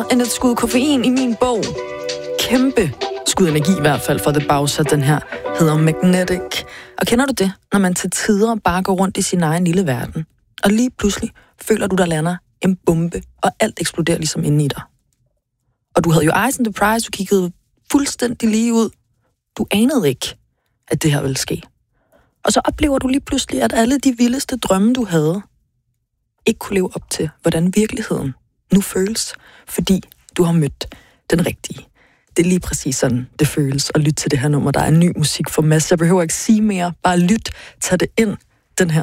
end et skud koffein i min bog. Kæmpe skud energi i hvert fald for The Bowser, den her hedder Magnetic. Og kender du det, når man til tider bare går rundt i sin egen lille verden, og lige pludselig føler du, der lander en bombe, og alt eksploderer ligesom inde i dig. Og du havde jo eyes on the prize, du kiggede fuldstændig lige ud. Du anede ikke, at det her ville ske. Og så oplever du lige pludselig, at alle de vildeste drømme, du havde, ikke kunne leve op til, hvordan virkeligheden nu føles, fordi du har mødt den rigtige. Det er lige præcis sådan, det føles at lytte til det her nummer. Der er ny musik for Mads. Jeg behøver ikke sige mere. Bare lyt, tag det ind.